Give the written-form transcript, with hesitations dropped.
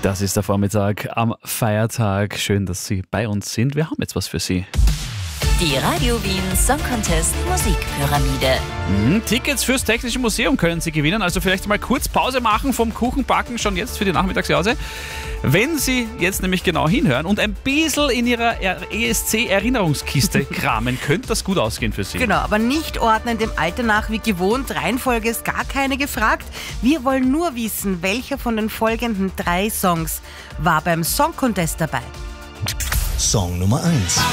Das ist der Vormittag am Feiertag. Schön, dass Sie bei uns sind. Wir haben jetzt was für Sie. Die Radio Wien Song Contest Musikpyramide. Tickets fürs Technische Museum können Sie gewinnen. Also vielleicht mal kurz Pause machen vom Kuchenbacken schon jetzt für die Nachmittagspause. Wenn Sie jetzt nämlich genau hinhören und ein bisschen in Ihrer ESC-Erinnerungskiste kramen, könnte das gut ausgehen für Sie. Genau, aber nicht ordnen dem Alter nach wie gewohnt. Reihenfolge ist gar keine gefragt. Wir wollen nur wissen, welcher von den folgenden 3 Songs war beim Song Contest dabei. Song Nummer 1.